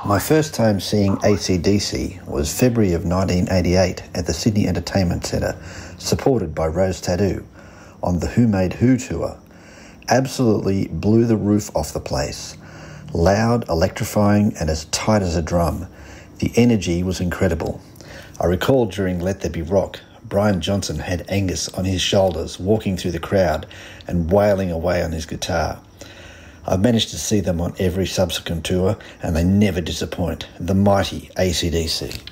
My first time seeing AC/DC was February of 1988 at the Sydney Entertainment Centre, supported by Rose Tattoo, on the Who Made Who tour. Absolutely blew the roof off the place. Loud, electrifying, and as tight as a drum. The energy was incredible. I recall during Let There Be Rock, Brian Johnson had Angus on his shoulders, walking through the crowd and wailing away on his guitar. I've managed to see them on every subsequent tour, and they never disappoint. The mighty AC/DC.